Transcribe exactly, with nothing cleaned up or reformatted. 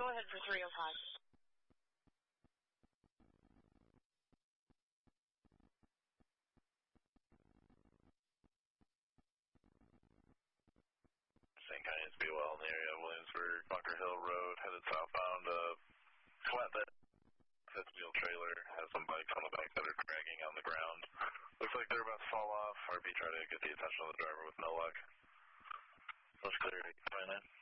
Go ahead for three oh five. Saint Canyons, be well in the area of Williamsburg, Bunker Hill Road, headed southbound, uh, flatbed, fifth wheel trailer, has some bikes on the back that are dragging on the ground. Looks like they're about to fall off. R P try to get the attention of the driver with no luck. Looks clear, eight twenty-nine.